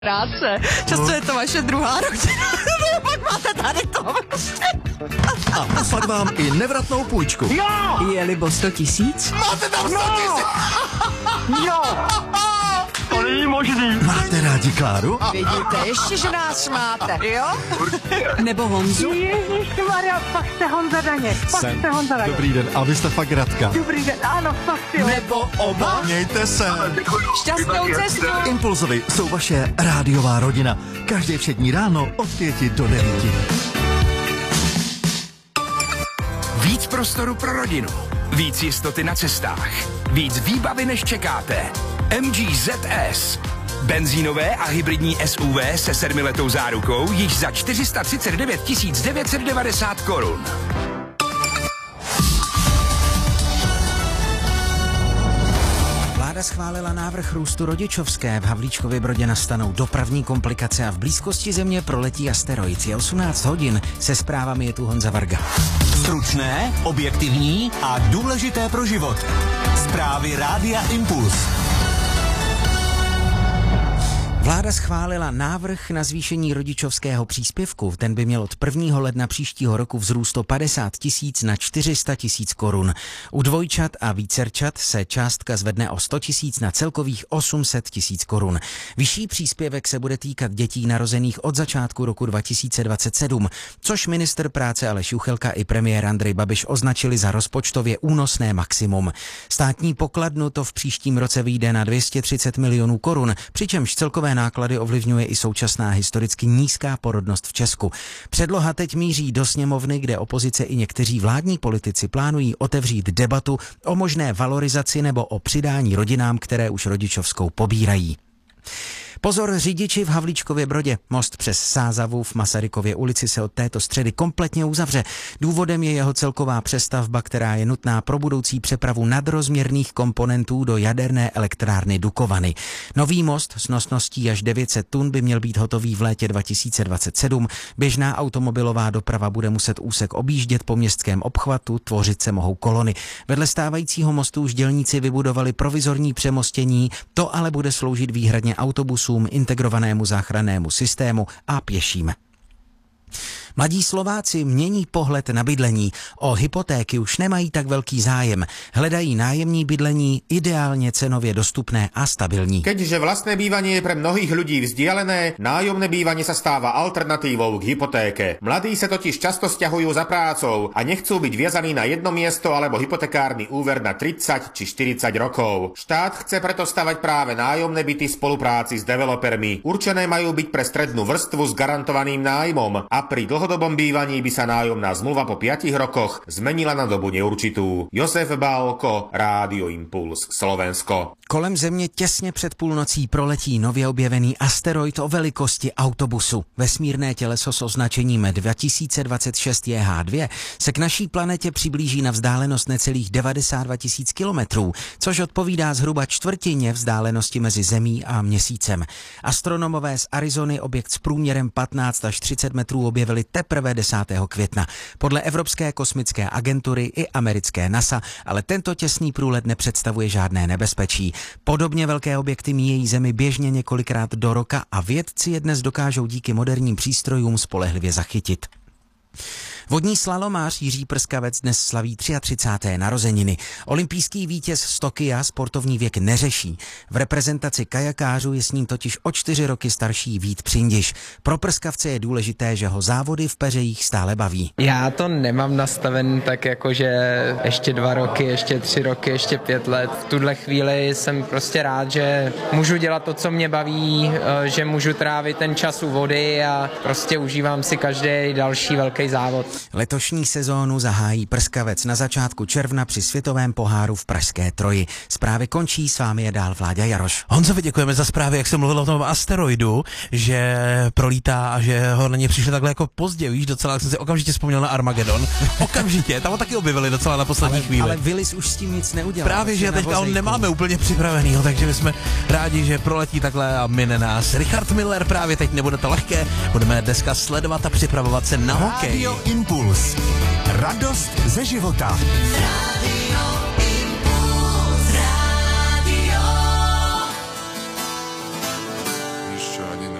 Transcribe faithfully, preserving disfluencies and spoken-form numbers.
práce. Často je to vaše druhá rodina. Pak máte tady to. A poslat vám i nevratnou půjčku. Jo! Je libo sto tisíc? Máte tam sto tisíc? Jo! To není možný. Máte rádi Kláru? Vidíte, ještě, že nás máte, jo? Nebo Honzu? Ježišmarja, fakt jste Honza Daněk. Fakt jste Honza Daněk. Dobrý den, a vy jste fakt Radka. Dobrý den, ano, fakt jo. Nebo oba? Mějte se. Šťastnou cestu. Impulzovi jsou vaše rádiová rodina. Každé všední ráno od pěti do devíti. Víc prostoru pro rodinu. Víc jistoty na cestách. Víc výbavy, než čekáte. M G Z S. Benzínové a hybridní S U V se sedmiletou zárukou již za čtyři sta třicet devět tisíc devět set devadesát korun. Vláda schválila návrh růstu rodičovské. V Havlíčkově Brodě nastanou dopravní komplikace a v blízkosti země proletí asteroid. Je osmnáct hodin, se zprávami je tu Honza Varga. Stručné, objektivní a důležité pro život. Zprávy Rádia Impuls. Vláda schválila návrh na zvýšení rodičovského příspěvku. Ten by měl od prvního ledna příštího roku vzrůst o padesát tisíc na čtyři sta tisíc korun. U dvojčat a vícerčat se částka zvedne o sto tisíc na celkových osm set tisíc korun. Vyšší příspěvek se bude týkat dětí narozených od začátku roku dva tisíce dvacet sedm, což ministr práce Aleš Juchelka i premiér Andrej Babiš označili za rozpočtově únosné maximum. Státní pokladnu to v příštím roce vyjde na dvě stě třicet milionů korun, přičemž celkové náklady ovlivňuje i současná historicky nízká porodnost v Česku. Předloha teď míří do sněmovny, kde opozice i někteří vládní politici plánují otevřít debatu o možné valorizaci nebo o přidání rodinám, které už rodičovskou pobírají. Pozor řidiči v Havlíčkově Brodě. Most přes Sázavu v Masarykově ulici se od této středy kompletně uzavře. Důvodem je jeho celková přestavba, která je nutná pro budoucí přepravu nadrozměrných komponentů do jaderné elektrárny Dukovany. Nový most s nosností až devět set tun by měl být hotový v létě dva tisíce dvacet sedm. Běžná automobilová doprava bude muset úsek objíždět po městském obchvatu, tvořit se mohou kolony. Vedle stávajícího mostu už dělníci vybudovali provizorní přemostění, to ale bude sloužit výhradně autobusům, integrovanému záchrannému systému a pěším. Mladí Slováci mění pohled na bydlení. O hypotéky už nemají tak velký zájem. Hledají nájemní bydlení, ideálně cenově dostupné a stabilní. Keďže vlastné bývanie je pre mnohých ľudí vzdialené, nájomné bývanie sa stáva alternatívou k hypotéke. Mladí sa totiž často sťahujú za prácou a nechcú byť viazaní na jedno miesto alebo hypotekárny úver na tridsať či štyridsať rokov. Štát chce preto stavať práve nájomné byty v spolupráci s developermi. Určené majú byť pre strednú vrstvu s garantovaným nájmom a pri dlhodobom bývaní by sa nájomná zmluva po piatich rokoch zmenila na dobu neurčitú. Josef Bálko, Rádio Impuls, Slovensko. Kolem Země těsně před půlnocí proletí nově objevený asteroid o velikosti autobusu. Vesmírné těleso s označením dva tisíce dvacet šest J H dva se k naší planetě přiblíží na vzdálenost necelých devadesát dva tisíc kilometrů, což odpovídá zhruba čtvrtině vzdálenosti mezi Zemí a Měsícem. Astronomové z Arizony objekt s průměrem patnáct až třicet metrů objevili teprve desátého května. Podle Evropské kosmické agentury i americké NASA ale tento těsný průlet nepředstavuje žádné nebezpečí. Podobně velké objekty míjejí Zemi běžně několikrát do roka a vědci je dnes dokážou díky moderním přístrojům spolehlivě zachytit. Vodní slalomář Jiří Prskavec dnes slaví třicáté třetí narozeniny. Olympijský vítěz z Tokia sportovní věk neřeší. V reprezentaci kajakářů je s ním totiž o čtyři roky starší Vít Přindiš. Pro Prskavce je důležité, že ho závody v peřejích stále baví. Já to nemám nastaven tak jako, že ještě dva roky, ještě tři roky, ještě pět let. V tuhle chvíli jsem prostě rád, že můžu dělat to, co mě baví, že můžu trávit ten čas u vody a prostě užívám si každý další velký závod. Letošní sezónu zahájí Prskavec na začátku června při světovém poháru v Pražské Troji. Zprávy končí, s vámi je dál Vláďa Jaroš. Honzovi děkujeme za zprávy, jak jsem mluvil o tom asteroidu, že prolítá a že ho na ně přišli takhle jako pozdě, víš, docela jsem si okamžitě vzpomněl na Armagedon. Okamžitě, tam ho taky objevili docela na poslední ale, chvíli. Ale Willis už s tím nic neudělal. Právě, že teďka ho nemáme úplně připravenýho, takže my jsme rádi, že proletí takhle a mine nás. Richard Miller, právě teď nebude to lehké, budeme dneska sledovat a připravovat se na hokej. Impuls. Radost ze života. Radio